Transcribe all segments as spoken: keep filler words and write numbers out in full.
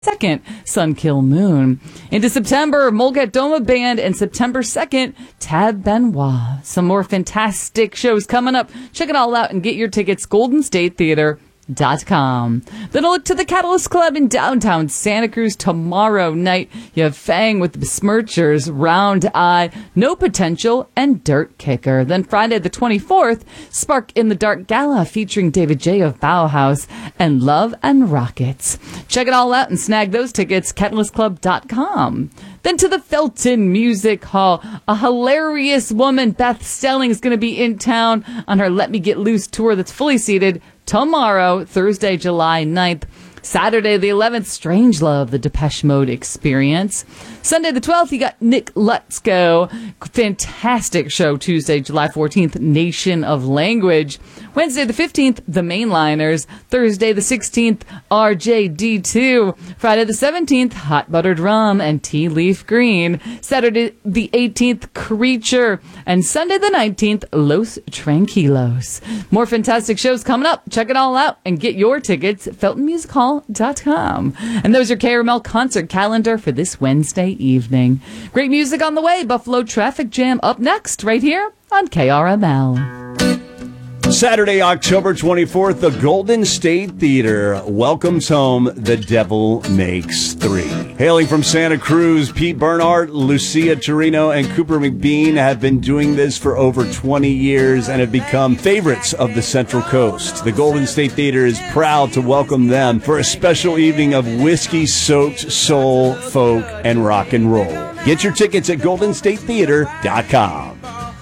second, Sun Kill Moon. Into September, Mulgadoma Band, and September second, Tab Benoit. Some more fantastic shows coming up. Check it all out and get your tickets, golden state theater dot com. Then a look to the Catalyst Club in downtown Santa Cruz tomorrow night. You have Fang with the Besmirchers, Round Eye, No Potential, and Dirt Kicker. Then Friday the twenty-fourth, Spark in the Dark Gala featuring David J. of Bauhaus and Love and Rockets. Check it all out and snag those tickets, catalyst club dot com. Then to the Felton Music Hall. A hilarious woman, Beth Stelling, is going to be in town on her Let Me Get Loose tour that's fully seated tomorrow, Thursday, July ninth. Saturday the eleventh, Strangelove, the Depeche Mode Experience. Sunday the twelfth, you got Nick Lutzko. Fantastic show. Tuesday, July fourteenth, Nation of Language. Wednesday the fifteenth, The Mainliners. Thursday the sixteenth, R J D two. Friday the seventeenth, Hot Buttered Rum and Tea Leaf Green. Saturday the eighteenth, Creature. And Sunday the nineteenth, Los Tranquilos. More fantastic shows coming up. Check it all out and get your tickets at felton music hall dot com. And those are K R M L concert calendar for this Wednesday evening. Great music on the way. Buffalo Traffic Jam up next right here on K R M L. Saturday, October twenty-fourth, the Golden State Theater welcomes home The Devil Makes Three. Hailing from Santa Cruz, Pete Bernhardt, Lucia Torino, and Cooper McBean have been doing this for over twenty years and have become favorites of the Central Coast. The Golden State Theater is proud to welcome them for a special evening of whiskey-soaked soul, folk, and rock and roll. Get your tickets at golden state theater dot com.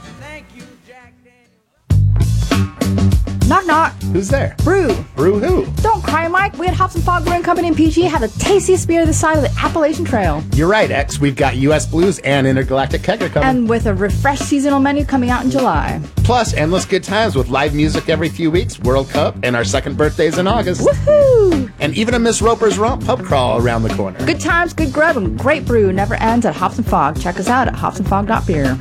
Knock, knock. Who's there? Brew. Brew who? Don't cry, Mike. We at Hops and Fog Brewing Company in P G have the tastiest beer this side of the Appalachian Trail. You're right, X. We've got U S Blues and Intergalactic Kegger coming. And with a refreshed seasonal menu coming out in July. Plus, endless good times with live music every few weeks, World Cup, and our second birthdays in August. Woohoo! And even a Miss Roper's Romp pub crawl around the corner. Good times, good grub, and great brew never ends at Hops and Fog. Check us out at hops and fog dot beer.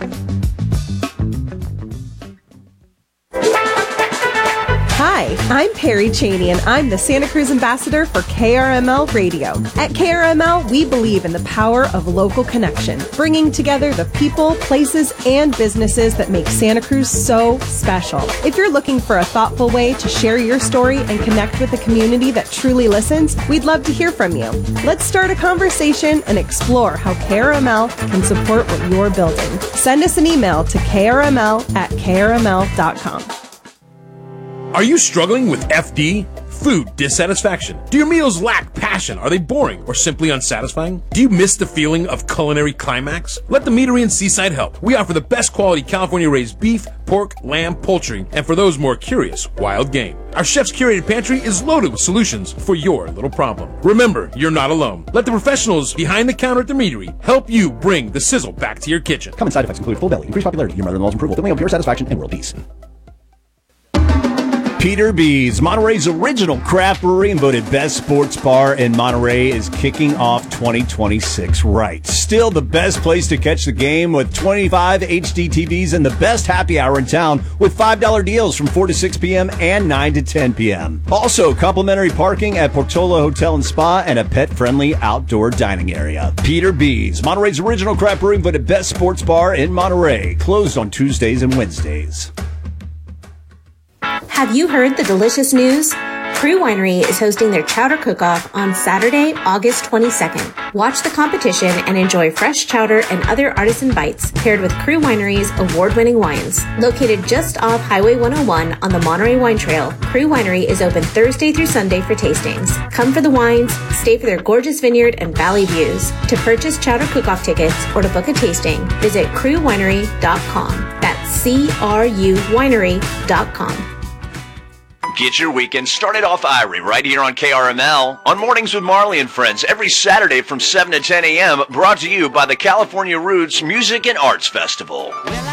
Hi, I'm Perry Cheney, and I'm the Santa Cruz ambassador for K R M L Radio. At K R M L, we believe in the power of local connection, bringing together the people, places, and businesses that make Santa Cruz so special. If you're looking for a thoughtful way to share your story and connect with a community that truly listens, we'd love to hear from you. Let's start a conversation and explore how K R M L can support what you're building. Send us an email to k r m l at k r m l dot com. Are you struggling with F D? Food dissatisfaction? Do your meals lack passion? Are they boring or simply unsatisfying? Do you miss the feeling of culinary climax? Let the Meadery in Seaside help. We offer the best quality California-raised beef, pork, lamb, poultry, and for those more curious, wild game. Our chef's curated pantry is loaded with solutions for your little problem. Remember, you're not alone. Let the professionals behind the counter at the Meadery help you bring the sizzle back to your kitchen. Common side effects include full belly, increased popularity, your mother-in-law's approval, feeling of pure satisfaction, and world peace. Peter B's, Monterey's original craft brewery and voted best sports bar in Monterey, is kicking off twenty twenty-six right. Still the best place to catch the game with twenty-five H D T Vs and the best happy hour in town with five dollar deals from four to six p.m. and nine to ten p.m. Also, complimentary parking at Portola Hotel and Spa and a pet-friendly outdoor dining area. Peter B's, Monterey's original craft brewery and voted best sports bar in Monterey. Closed on Tuesdays and Wednesdays. Have you heard the delicious news? Crew Winery is hosting their chowder cook-off on Saturday, August twenty-second. Watch the competition and enjoy fresh chowder and other artisan bites paired with Crew Winery's award-winning wines. Located just off Highway one oh one on the Monterey Wine Trail, Crew Winery is open Thursday through Sunday for tastings. Come for the wines, stay for their gorgeous vineyard and valley views. To purchase chowder cook-off tickets or to book a tasting, visit crew winery dot com. That's C R U winery dot com. Get your weekend started off Irie right here on K R M L on Mornings with Marley and Friends every Saturday from seven to ten a.m. brought to you by the California Roots Music and Arts Festival.